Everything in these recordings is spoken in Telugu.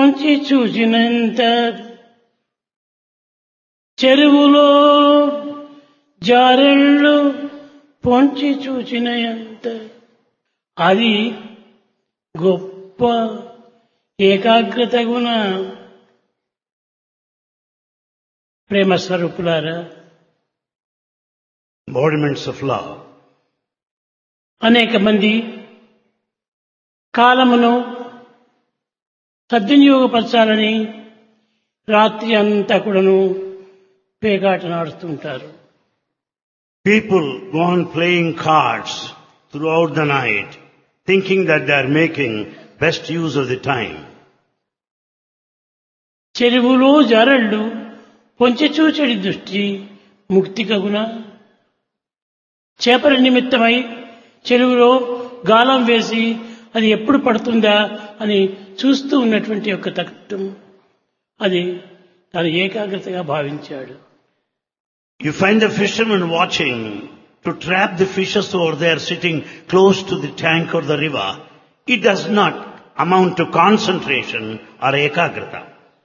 పొంచి చూచినంత చెరువులో జారెళ్ళు పొంచి చూచినంత అది గొప్ప ఏకాగ్రత గుణ. ప్రేమ స్వరూపులారా, embodiments of love. అనేక మంది కాలమును సద్వినియోగపరచాలని రాత్రి అంతా కూడాను పేకాట నాడుతుంటారు. People go on playing cards throughout the night, thinking that they are making best use of the time. చెరువులో జారళ్ళు పొంచి చూచెడి దృష్టి ముక్తి కగున. చేపల నిమిత్తమై చెరువులో గాలం వేసి అది ఎప్పుడు పడుతుందా అని చూస్తూ ఉన్నటువంటి యొక్క తత్వం అది తన ఏకాగ్రతగా భావించాడు. You find the fishermen watching to trap the fishes over there sitting close to the tank or the river. It does not amount to concentration or ekagrata.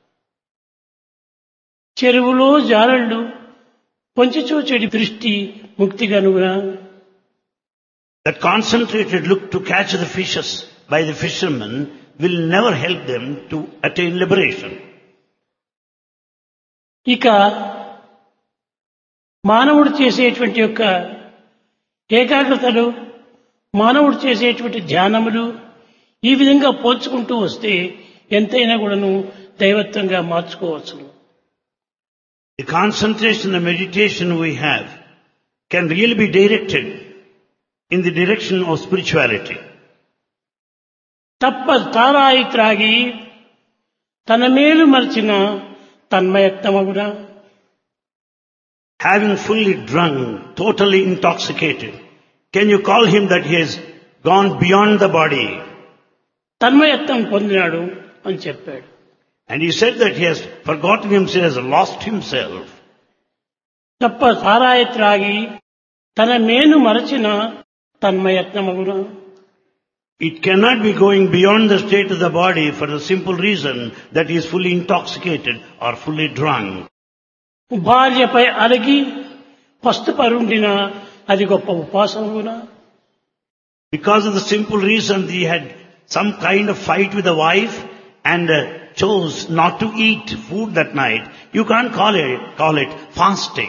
చెరువులో జారళ్ళు పొంచి చూచెడి దృష్టి ముక్తి కనుగొన. That concentrated look to catch the fishes by the fishermen will never help them to attain liberation. ఇక మానవుడు చేసేటువంటి యొక్క ఏకాగ్రతలు, మానవుడు చేసేటువంటి ధ్యానములు ఈ విధంగా పోల్చుకుంటూ వస్తే ఎంతైనా కూడాను దైవత్వంగా మార్చుకోవచ్చు. The concentration and meditation we have can really be directed in the direction of spirituality. తప్ప తారాయి త్రాగి తన మేలు మర్చిన తన్మయత్వమగున. Having fully drunk, totally intoxicated, can you call him that he has gone beyond the body? తన్మయత్వం పొందినాడు అని చెప్పాడు. And he said that he has forgotten himself, has lost himself. తప్ప తారాయి త్రాగి తన మేలు మరచిన తన్మయత్వమగున. It cannot be going beyond the state of the body for the simple reason that he is fully intoxicated or fully drunk. భార్యపై అలగి పస్తు పరుండిన అది గొప్ప ఉపాసనగున. Because of the simple reason that he had some kind of fight with the wife and chose not to eat food that night, you can't call it fasting.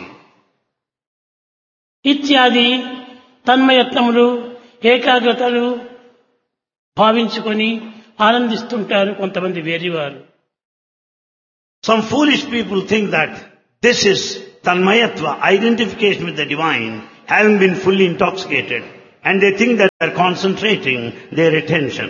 ఇత్యాది తన్మయత్నములు, ఏకాగ్రతలు భావించుకొని ఆనందిస్తుంటారు కొంతమంది వేరేవారు. Some foolish people think that this is tanmayatva, identification with the divine, having been fully intoxicated, and they think that they are concentrating their attention.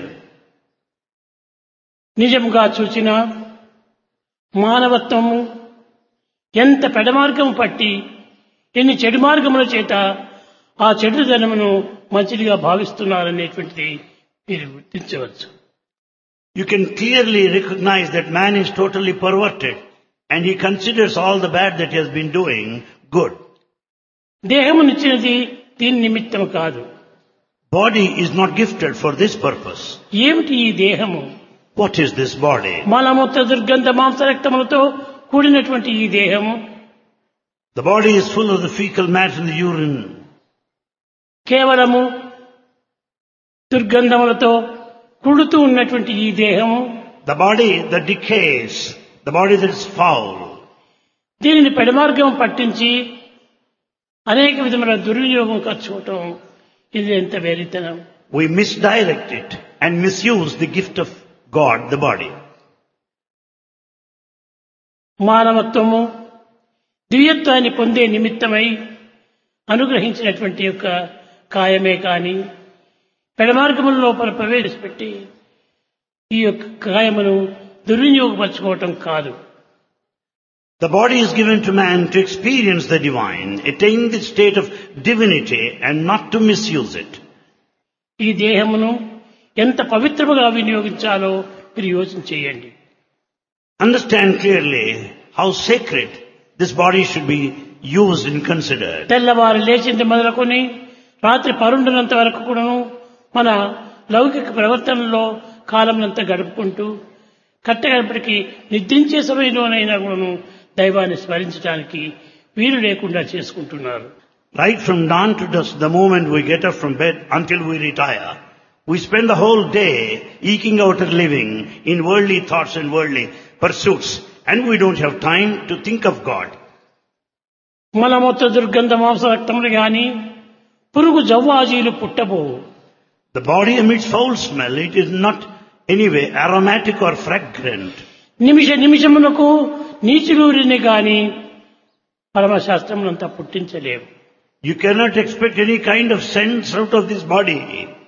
నిజంగా చూచిన మానవత్వము ఎంత పెడమార్గము పట్టి ఎన్ని చెడు మార్గముల చేత ఆ చెడుదనమును మంచిదిగా భావిస్తున్నారనేటువంటిది మీరు గుర్తించవచ్చు. You can clearly recognize that man is totally perverted and he considers all the bad that he has been doing good. దేహమునిచ్చినది దీని నిమిత్తము కాదు. Body is not gifted for this purpose. ఏమిటి ఈ దేహము? What is this body? మలమూత్ర దుర్గంధ మాంసరక్తములతో కూడినటువంటి ఈ దేహము The body is full of the fecal matter and the urine. కేవలము దుర్గంధములతో కుడుతూ ఉన్నటువంటి ఈ దేహము, The body that decays, the body that is foul. దీనిని పెడమార్గం పట్టించి అనేక విధముల దుర్వినియోగం ఖర్చుకోవటం ఇది ఎంత వేరితనం. We misdirect it and misuse the gift of God, the body. మానవత్వము దివ్యత్వాన్ని పొందే నిమిత్తమై అనుగ్రహించినటువంటి యొక్క కాయమే కాని పెడమార్గముల లోపల ప్రవేశపెట్టి ఈ యొక్క కాయమును దుర్వినియోగపరచుకోవటం కాదు. The body is given to man to experience the divine, attain the state of divinity and not to misuse it. ఈ దేహమును ఎంత పవిత్రముగా వినియోగించాలో మీరు యోచన చేయండి. Understand clearly how sacred this body should be used and considered. తెల్లవారు లేచింది మొదలుకొని రాత్రి పరుండునంత వరకు కూడాను మన లౌకిక ప్రవర్తనలో కాలమునంతా గడుపుకుంటూ కట్టగడపటికి నిద్రించే సమయంలోనైనా కూడాను దైవాన్ని స్మరించడానికి వీలు లేకుండా చేసుకుంటున్నారు. Right from dawn to dusk, the moment we get up from bed until we retire, we spend the whole day eking out a living in worldly thoughts and worldly pursuits, and we don't have time to think of God. మలమూత్ర దుర్గంధ మాంస రక్తములు గాని పురుగు జవ్వాజీలు పుట్టబోవు. The body emits foul smell. It is not anyway aromatic or fragrant. నిమిష నిమిషమునకు నీచులూరిని గాని పరమశాస్త్రమునంతా పుట్టించలేవు. You cannot expect any kind of sense out of this body.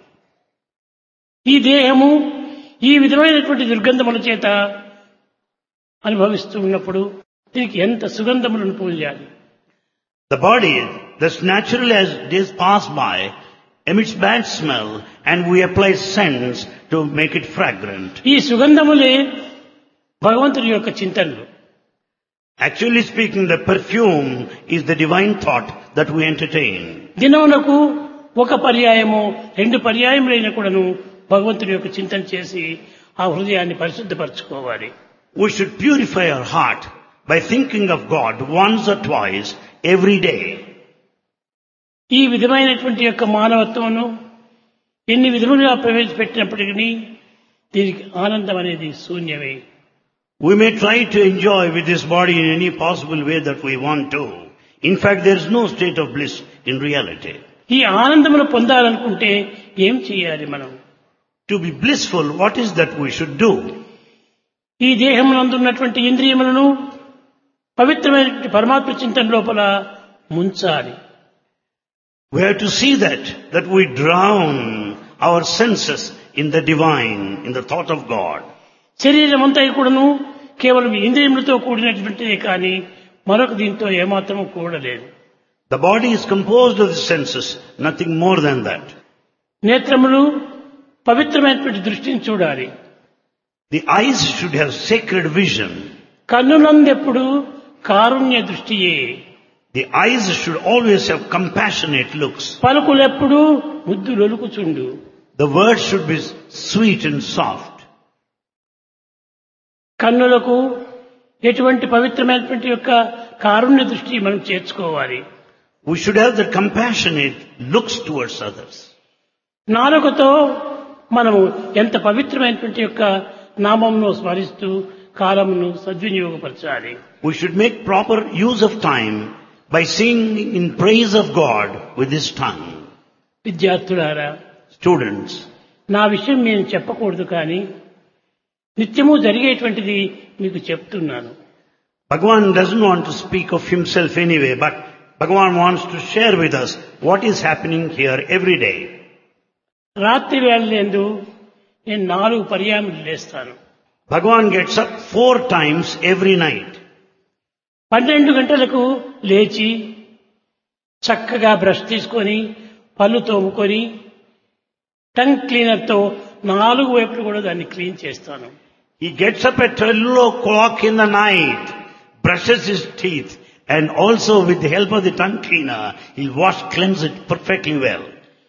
ఈ దేహము ఈ విధమైనటువంటి దుర్గంధముల చేత అనుభవిస్తూ ఉన్నప్పుడు దీనికి ఎంత సుగంధములను పూయాలి. The body, thus naturally as days pass by, emits bad smell, and we apply scents to make it fragrant. ఈ సుగంధములే భగవంతుని యొక్క చింతనలు. Actually speaking, the perfume is the divine thought that we entertain. దినమునకు ఒక పర్యాయము రెండు పర్యాయములైన కూడాను భగవంతుని యొక్క చింతన చేసి ఆ హృదయాన్ని పరిశుద్ధపరచుకోవాలి. We should purify our heart by thinking of God once or twice every day. ఈ విధమైనటువంటి యొక్క మానవత్వమును ఎన్ని విధములుగా ప్రవేశపెట్టినప్పటికీ దీనికి ఆనందం అనేది శూన్యమే. We may try to enjoy with this body in any possible way that we want to. In fact, there is no state of bliss in reality. ఈ ఆనందమును పొందాలనుకుంటే ఏం చేయాలి మనం? To be blissful, what is that we should do? ఈ దేహమునందున్నటువంటి ఇంద్రియములను పవిత్రమైనటువంటి పరమాత్మ చింతన లోపల ముంచాలి. We have to see that we drown our senses in the divine, in the thought of God. శరీరం అంతా కూడాను కేవలం ఇంద్రియములతో కూడినటువంటిదే కానీ మరొక దీంతో ఏమాత్రము కూడలేదు. The body is composed of the senses, nothing more than that. నేత్రములు పవిత్రమైనటువంటి దృష్టిని చూడాలి. The eyes should have sacred vision. కన్నులందెప్పుడు Karunya దృష్టియే. The eyes should always have compassionate looks. పలుకులెప్పుడు ముద్దు లొలుకుచుండు. The words should be sweet and soft. కన్నులకు ఎటువంటి పవిత్రమైనటువంటి యొక్క కారుణ్య దృష్టి మనం చేర్చుకోవాలి. We should have the compassionate looks towards others. నాలుకతో మనము ఎంత పవిత్రమైనటువంటి యొక్క నామమును స్మరిస్తూ కాలమును సద్వినియోగపరచాలి. We should make proper use of time by singing in praise of God with this tongue. విద్యార్థులారా, Students, నా విషయం నేను చెప్పకూడదు కానీ నిత్యము జరిగేటువంటిది మీకు చెప్తున్నాను. Bhagavan doesn't want to speak of himself anyway, but Bhagavan wants to share with us what is happening here every day. రాత్రి వేళలందు నేను 4 పర్యాయములు లేస్తాను. Bhagavan gets up 4 times every night. 12 గంటలకు లేచి చక్కగా బ్రష్ తీసుకొని పళ్ళు తోముకొని టంగ్ క్లీనర్తో 4 వైపులు కూడా దాన్ని క్లీన్ చేస్తాను. He gets up at 12 o'clock in the night, brushes his teeth, and also with the help of the tongue cleaner, he'll cleanse it perfectly well.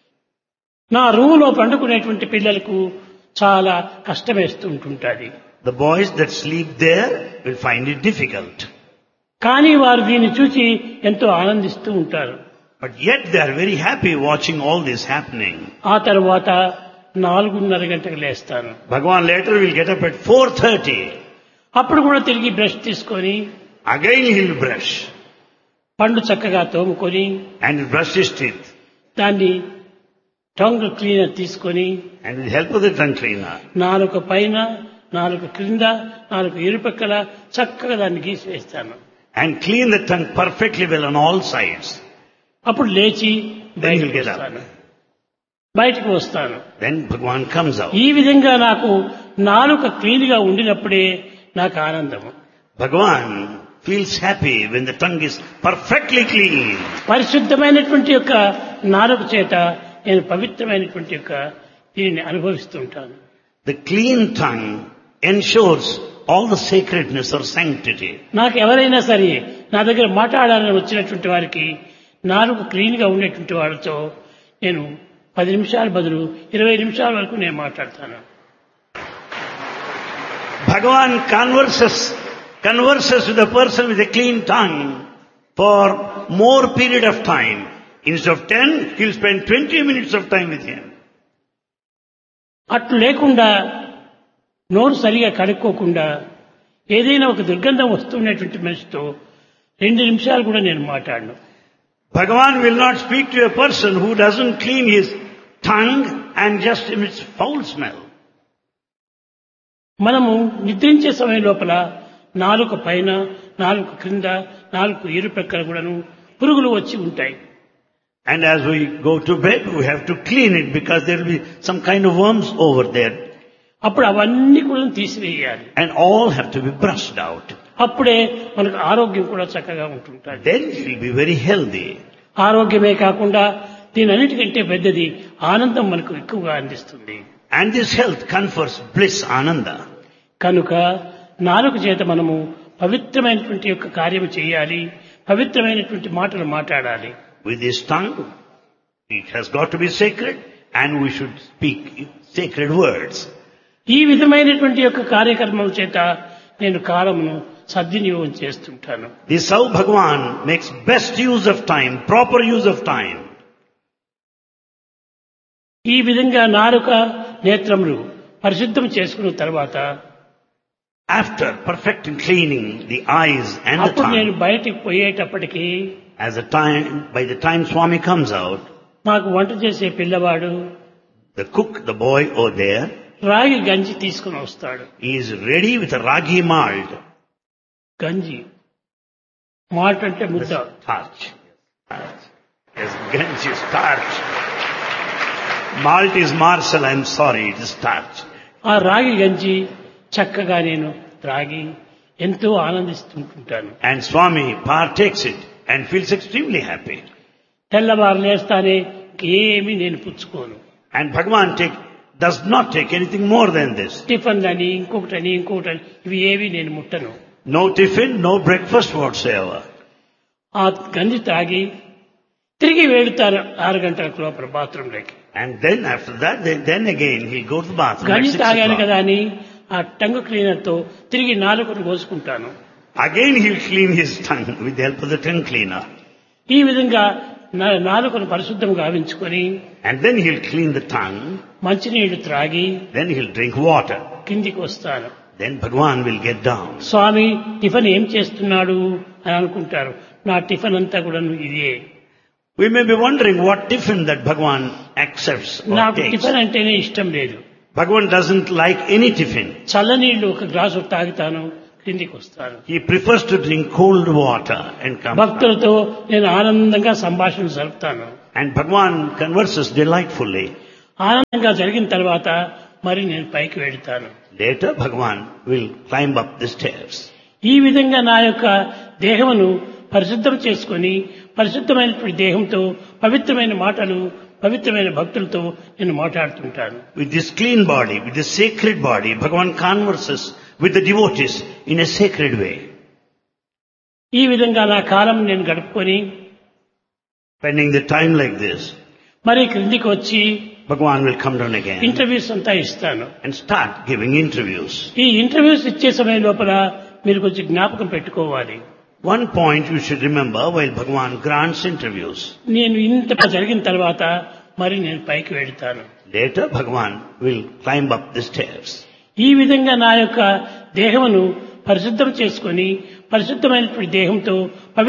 నా రూములో పండుకునేటువంటి పిల్లలకు చాలా కష్టమేస్తూ ఉంటుంటుంది. The boys that sleep there will find it difficult. కానీ వారు దీన్ని చూసి ఎంతో ఆనందిస్తూ ఉంటారు. But yet they are very happy watching all this happening. ఆ తర్వాత 4:30 గంటలకు లేస్తాను. Bhagavan later will get up at 4:30. అప్పుడు కూడా తిరిగి బ్రష్ తీసుకొని Again he'll brush. పండు చక్కగా తోముకొని And he'll brush his teeth. దాన్ని టంగ్ క్లీనర్ తీసుకొని And with the help of the tongue cleaner. 4 పైన 4 క్రింద 4 ఇరుపక్కల చక్కగా దాన్ని గీసివేస్తాను. And clean the tongue perfectly well on all sides. అప్పుడు లేచి Then he'll get up. బయటకు వస్తాను. Then Bhagavan comes out. ఈ విధంగా నాకు 4 క్లీన్ గా ఉండినప్పుడే నాకు ఆనందము. Bhagavan feels happy when the tongue is perfectly clean. పరిశుద్ధమైనటువంటి యొక్క 4 చేత నేను పవిత్రమైనటువంటి యొక్క దీనిని అనుభవిస్తూ ఉంటాను. The clean tongue ensures all the sacredness or sanctity. నాకు ఎవరైనా సరే నా దగ్గర మాట్లాడాలని వచ్చినటువంటి వారికి 4 క్లీన్ గా ఉండేటువంటి వారితో నేను 10 నిమిషాల బదులు 20 నిమిషాల వరకు నేను మాట్లాడతాను. Bhagavan converses with a person with a clean tongue for more period of time. Instead of 10, he'll spend 20 minutes of time with him. అట్లు లేకుండా నోరు సరిగా కడుక్కోకుండా ఏదైనా ఒక దుర్గంధం వస్తున్నటువంటి మనిషితో 2 నిమిషాలు కూడా నేను మాట్లాడను. Bhagavan will not speak to a person who doesn't clean his tongue and just emits foul smell. మనము నిద్రించే సమయం లోపల నాలుక పైన, నాలుక క్రింద, నాలుక ఇరుప్రక్కల కూడాను పురుగులు వచ్చి ఉంటాయి. And as we go to bed, we have to clean it because there will be some kind of worms over there. అప్పుడు అవన్నీ కూడా తీసివేయాలి. And all have to be brushed out. అప్పుడే మనకు ఆరోగ్యం కూడా చక్కగా ఉంటుంటుంది. Then it will be very healthy. ఆరోగ్యమే కాకుండా దీని అన్నిటికంటే పెద్దది ఆనందం మనకు ఎక్కువగా అందిస్తుంది. And this health confers bliss, ananda. కనుక నాలుక చేత మనము పవిత్రమైనటువంటి యొక్క కార్యము చేయాలి, పవిత్రమైనటువంటి మాటలు మాట్లాడాలి. With this tongue, it has got to be sacred and we should speak sacred words. ఈ విధమైనటువంటి యొక్క కార్యక్రమం చేత నేను కాలమును సద్వినియోగం చేస్తుంటాను. This how Bhagavan makes best use of time, proper use of time. ఈ విధంగా నాలుక నేత్రములు పరిశుద్ధం చేసుకున్న తర్వాత After perfecting cleaning the eyes and the అప్పుడు నేను tongue, బయటికి పోయేటప్పటికి by the time Swami comes out, మాకు వంట చేసే పిల్లవాడు the cook, the boy over there, రాగి గంజి తీసుకుని వస్తాడు. he is ready with a ragi malt. గంజి మాల్ట్ అంటే ముద్ద. Starch. Yes, ganj is starch. Malt is marcel, I'm sorry, it is starch. ఆ రాగి గంజి చక్కగా నేను త్రాగి ఎంతో ఆనందిస్తుంటాను. And Swami partakes it and feels extremely happy. తెల్లవారు లేస్తానే ఏమీ నేను పుచ్చుకోను. And Bhagavan does not take anything more than this. Tiffin అని ఇంకొకటని ఇవి ఏవి నేను ముట్టను. No tiffin, no breakfast whatsoever. ఆ గంజి త్రాగి తిరిగి వెళ్తారు 6 గంటల లోపల బాత్రూంలోకి. And then after that, then again he'll go to the bathroom at గంజి 6 తాగాను o'clock. కదా అని ఆ టంగ్ క్లీనర్ తో తిరిగి నాలుకను కోసుకుంటాను. Again he'll clean his tongue with the help of the tongue cleaner. ఈ విధంగా నాలుకను పరిశుద్ధంగా గావించుకొని And then he'll clean the tongue. మంచినీళ్లు త్రాగి Then he'll drink water. కిందికి వస్తాను. Then Bhagavan will get down. Swamy tiffin ఏం చేస్తున్నాడు అని అనుకుంటారు. నా టిఫిన్ అంతా కూడా ఇదే. We may be wondering what tiffin that Bhagavan accepts or నాకు takes. టిఫిన్ అంటేనే ఇష్టం లేదు. Bhagavan doesn't like any tiffin. చల్లనీళ్లు ఒక గ్లాసు తాగుతాను, కిందికి వస్తాను. He prefers to drink cold water and come back. భక్తులతో నేను ఆనందంగా సంభాషణ జరుపుతాను. And Bhagavan converses delightfully. ఆనందంగా జరిగిన తర్వాత మరి నేను పైకి వెళ్తాను. Later Bhagavan will climb up the stairs. ఈ విధంగా నా యొక్క దేహమును పరిశుద్ధం చేసుకొని పరిశుద్ధమైనటువంటి దేహంతో పవిత్రమైన మాటలు పవిత్రమైన భక్తులతో నేను మాట్లాడుతుంటాను. With this clean body, with this sacred body, Bhagavan converses with the devotees in a sacred way. ఈ విధంగా నా కాలం నేను గడుపుకొని Spending the time like this, మరి క్రిందికి వచ్చి Bhagavan will come down again interviews అంతా ఇస్తాను. and start giving interviews. ఈ ఇంటర్వ్యూస్ ఇచ్చే సమయం లోపల మీరు కొంచెం జ్ఞాపకం పెట్టుకోవాలి. One point you should remember while Bhagavan grants interviews. నేను ఇంత జరిగిన తర్వాత మరి నేను పైకి వెళ్తాను. Later Bhagavan will climb up the stairs. ఈ విధంగా నా యొక్క దేహమును పరిశుద్ధం చేసుకొని పరిశుద్ధమైనటువంటి దేహంతో